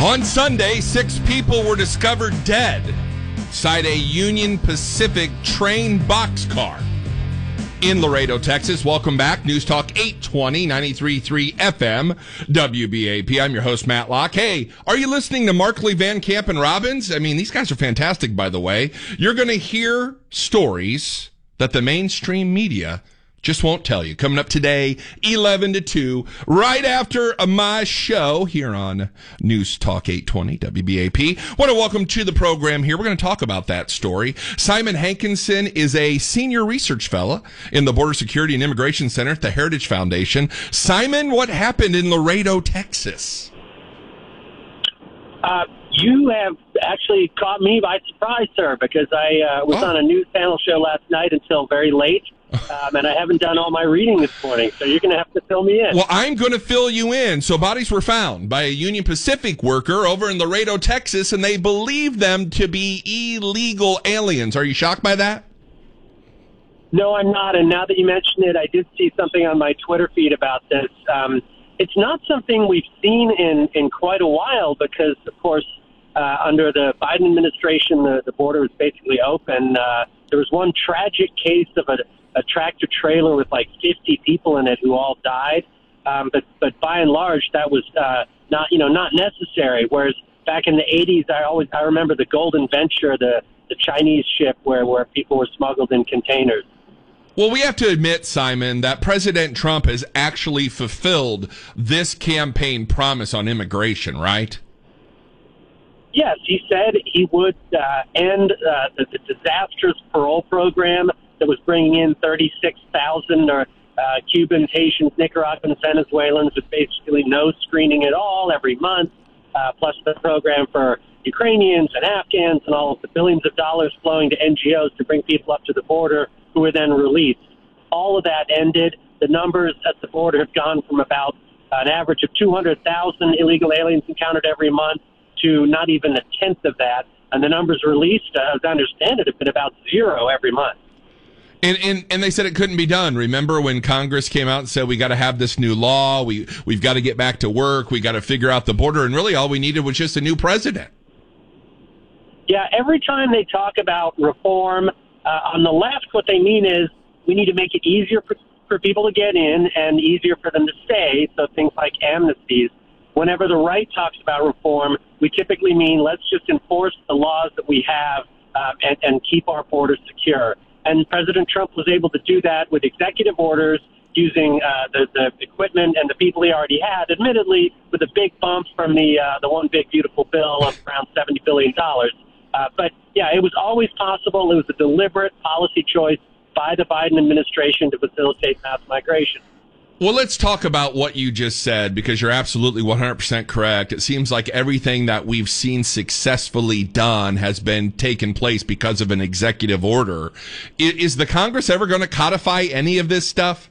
On Sunday, 6 people were discovered dead inside a Union Pacific train boxcar in Laredo, Texas. Welcome back. News Talk 820, 93.3 FM, WBAP. I'm your host, Matt Locke. Hey, are you listening to Markley, Van Camp, and Robbins? I mean, these guys are fantastic, by the way. You're going to hear stories that the mainstream media just won't tell you. Coming up today, 11 to 2, right after my show here on News Talk 820 WBAP. Want to welcome to the program here. We're going to talk about that story. Simon Hankinson is a senior research fellow in the Border Security and Immigration Center at the Heritage Foundation. Simon, what happened in Laredo, Texas? You have actually caught me by surprise, sir, because I was on a news panel show last night until very late. And I haven't done all my reading this morning, so you're going to have to fill me in. Well, I'm going to fill you in. So bodies were found by a Union Pacific worker over in Laredo, Texas, and they believe them to be illegal aliens. Are you shocked by that? No, I'm not. And now that you mention it, I did see something on my Twitter feed about this. It's not something we've seen in quite a while because, of course, under the Biden administration, the border is basically open. There was one tragic case of a tractor trailer with like 50 people in it who all died. But by and large, that was not necessary. Whereas back in the 80s, I remember the Golden Venture, the Chinese ship where people were smuggled in containers. Well, we have to admit, Simon, that President Trump has actually fulfilled this campaign promise on immigration, right? Yes, he said he would end the disastrous parole program that was bringing in 36,000 Cubans, Haitians, Nicaraguans, Venezuelans with basically no screening at all every month, plus the program for Ukrainians and Afghans and all of the billions of dollars flowing to NGOs to bring people up to the border who were then released. All of that ended. The numbers at the border have gone from about an average of 200,000 illegal aliens encountered every month to not even a tenth of that. And the numbers released, as I understand it, have been about 0 every month. And they said it couldn't be done. Remember when Congress came out and said we got to have this new law, we've got to get back to work, we got to figure out the border, and really all we needed was just a new president. Yeah, every time they talk about reform, on the left, what they mean is we need to make it easier for people to get in and easier for them to stay, so things like amnesties. Whenever the right talks about reform, we typically mean let's just enforce the laws that we have and keep our borders secure. And President Trump was able to do that with executive orders using the equipment and the people he already had, admittedly with a big bump from the one big beautiful bill of around $70 billion. But, yeah, it was always possible. It was a deliberate policy choice by the Biden administration to facilitate mass migration. Well, let's talk about what you just said, because you're absolutely 100% correct. It seems like everything that we've seen successfully done has been taken place because of an executive order. Is the Congress ever going to codify any of this stuff?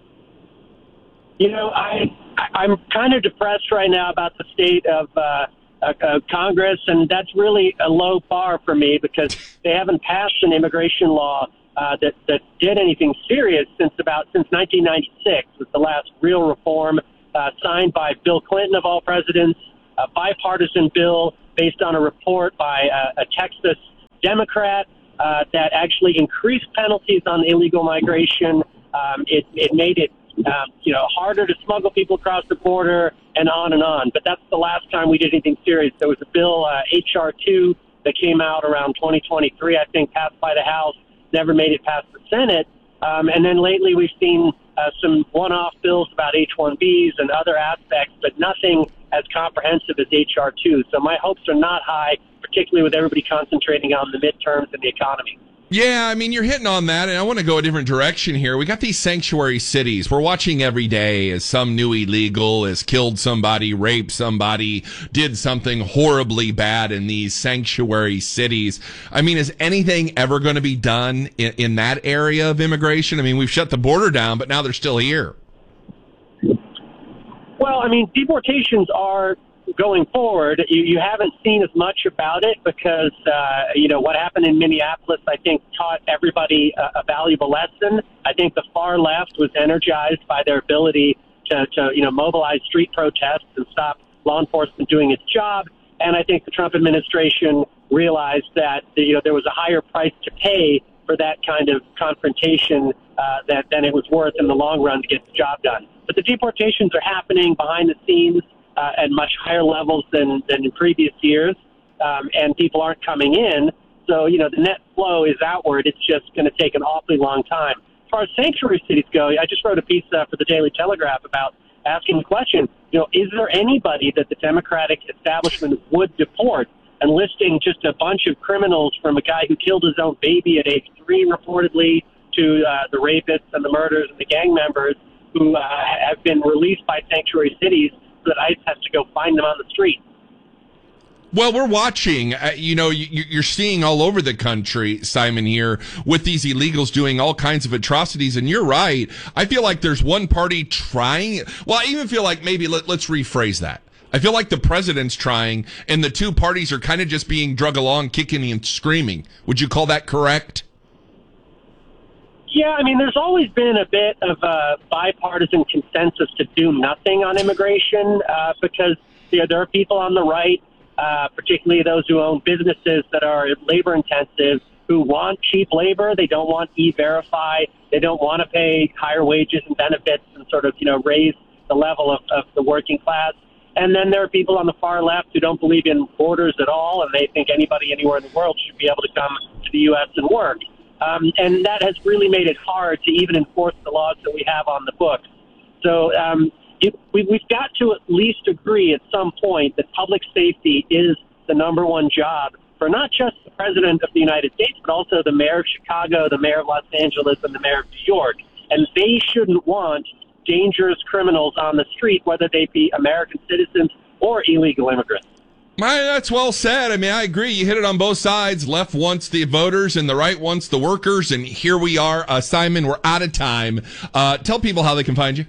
You know, I'm kind of depressed right now about the state of Congress, and that's really a low bar for me because they haven't passed an immigration law that did anything serious since 1996 was the last real reform signed by Bill Clinton of all presidents, a bipartisan bill based on a report by a Texas Democrat that actually increased penalties on illegal migration. It made it harder to smuggle people across the border and on and on. But that's the last time we did anything serious. There was a bill, H.R. 2, that came out around 2023, I think, passed by the House, never made it past the Senate. And then lately we've seen some one-off bills about H-1Bs and other aspects, but nothing as comprehensive as H.R. 2. So my hopes are not high, particularly with everybody concentrating on the midterms and the economy. Yeah, I mean, you're hitting on that, and I want to go a different direction here. We got these sanctuary cities. We're watching every day as some new illegal has killed somebody, raped somebody, did something horribly bad in these sanctuary cities. I mean, is anything ever going to be done in that area of immigration? I mean, we've shut the border down, but now they're still here. Well, I mean, deportations are going forward. You haven't seen as much about it because, what happened in Minneapolis, I think, taught everybody a valuable lesson. I think the far left was energized by their ability to mobilize street protests and stop law enforcement doing its job. And I think the Trump administration realized that there was a higher price to pay for that kind of confrontation than it was worth in the long run to get the job done. But the deportations are happening behind the scenes at much higher levels than in previous years, and people aren't coming in. So, the net flow is outward. It's just going to take an awfully long time. As far as sanctuary cities go, I just wrote a piece for the Daily Telegraph about asking the question, is there anybody that the Democratic establishment would deport? And listing just a bunch of criminals from a guy who killed his own baby at age 3, reportedly, to the rapists and the murderers and the gang members who have been released by sanctuary cities so that ICE has to go find them on the street. Well, we're watching, you're seeing all over the country, Simon, here with these illegals doing all kinds of atrocities. And you're right. I feel like there's one party trying. Well, I even feel like maybe let's rephrase that. I feel like the president's trying and the two parties are kind of just being drug along, kicking and screaming. Would you call that correct? Yeah, there's always been a bit of a bipartisan consensus to do nothing on immigration because there are people on the right, particularly those who own businesses that are labor intensive, who want cheap labor. They don't want E-Verify. They don't want to pay higher wages and benefits and sort of, raise the level of the working class. And then there are people on the far left who don't believe in borders at all, and they think anybody anywhere in the world should be able to come to the U.S. and work. And that has really made it hard to even enforce the laws that we have on the books. So we've got to at least agree at some point that public safety is the number one job for not just the President of the United States, but also the mayor of Chicago, the mayor of Los Angeles, and the mayor of New York. And they shouldn't want dangerous criminals on the street, whether they be American citizens or illegal immigrants. That's well said. I agree. You hit it on both sides. Left wants the voters and the right wants the workers. And here we are. Simon, we're out of time. Tell people how they can find you.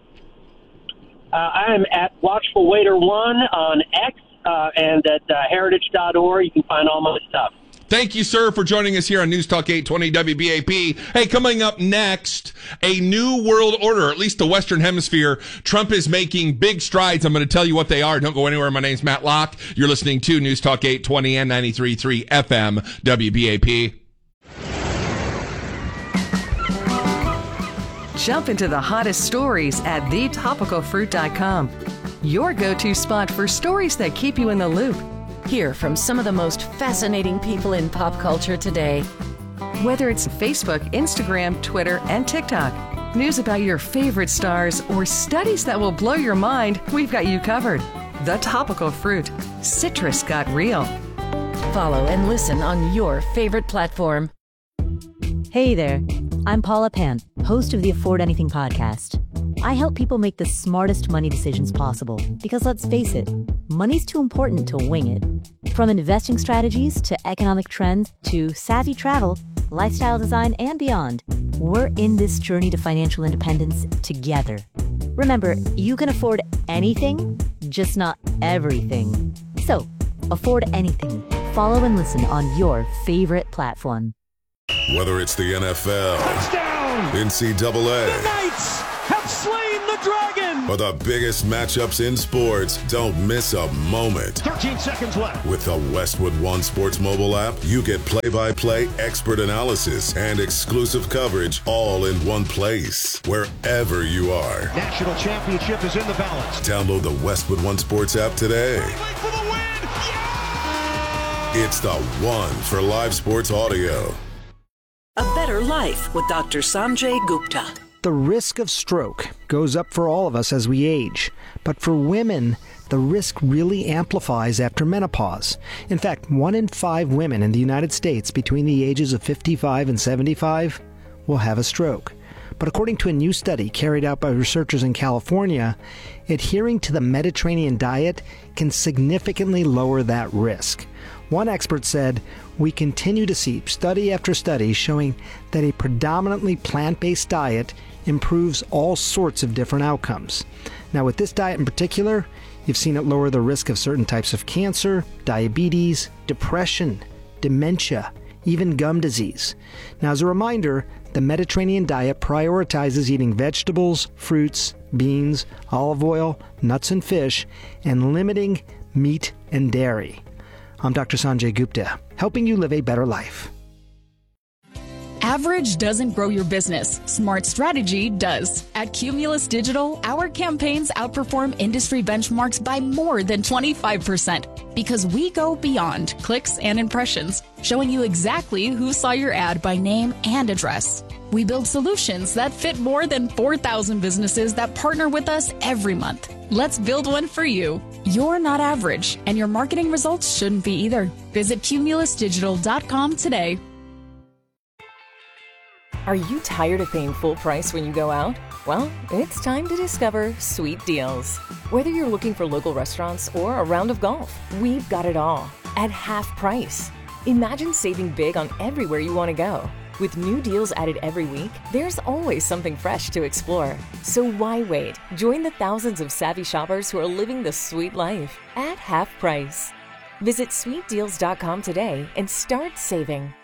I'm at WatchfulWaiter1 on X and at heritage.org. You can find all my stuff. Thank you, sir, for joining us here on News Talk 820 WBAP. Hey, coming up next, a new world order, at least the Western Hemisphere. Trump is making big strides. I'm going to tell you what they are. Don't go anywhere. My name's Matt Locke. You're listening to News Talk 820 and 93.3 FM WBAP. Jump into the hottest stories at thetopicalfruit.com. Your go-to spot for stories that keep you in the loop. Hear from some of the most fascinating people in pop culture today. Whether it's Facebook, Instagram, Twitter, and TikTok, news about your favorite stars, or studies that will blow your mind, we've got you covered. The Topical Fruit. Citrus got real. Follow and listen on your favorite platform. Hey there, I'm Paula Pan, host of the Afford Anything podcast. I help people make the smartest money decisions possible because, let's face it, money's too important to wing it. From investing strategies to economic trends to savvy travel, lifestyle design, and beyond, we're in this journey to financial independence together. Remember, you can afford anything, just not everything. So, afford anything. Follow and listen on your favorite platform. Whether it's the NFL, touchdown, NCAA, the Knights have slain the dragon, or the biggest matchups in sports, don't miss a moment. 13 seconds left. With the Westwood One Sports mobile app, you get play-by-play expert analysis and exclusive coverage all in one place, wherever you are. National championship is in the balance. Download the Westwood One Sports app today. For the win. Yeah! It's the one for live sports audio. A Better Life with Dr. Sanjay Gupta. The risk of stroke goes up for all of us as we age, but for women, the risk really amplifies after menopause. In fact, 1 in 5 women in the United States between the ages of 55 and 75 will have a stroke. But according to a new study carried out by researchers in California, adhering to the Mediterranean diet can significantly lower that risk. One expert said, "We continue to see study after study showing that a predominantly plant-based diet improves all sorts of different outcomes." Now, with this diet in particular, you've seen it lower the risk of certain types of cancer, diabetes, depression, dementia, even gum disease. Now, as a reminder, the Mediterranean diet prioritizes eating vegetables, fruits, beans, olive oil, nuts, and fish, and limiting meat, and dairy. I'm Dr. Sanjay Gupta, helping you live a better life. Average doesn't grow your business. Smart strategy does. At Cumulus Digital, our campaigns outperform industry benchmarks by more than 25% because we go beyond clicks and impressions, showing you exactly who saw your ad by name and address. We build solutions that fit more than 4,000 businesses that partner with us every month. Let's build one for you. You're not average, and your marketing results shouldn't be either. Visit cumulusdigital.com today. Are you tired of paying full price when you go out? Well, it's time to discover Sweet Deals. Whether you're looking for local restaurants or a round of golf, we've got it all at half price. Imagine saving big on everywhere you want to go. With new deals added every week, there's always something fresh to explore. So why wait? Join the thousands of savvy shoppers who are living the sweet life at half price. Visit sweetdeals.com today and start saving.